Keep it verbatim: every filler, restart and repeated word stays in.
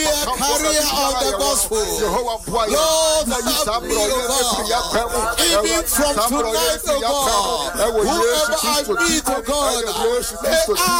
a carrier of the gospel. Lord, help me, O God. Even from tonight, O God, whoever I meet, O God, may I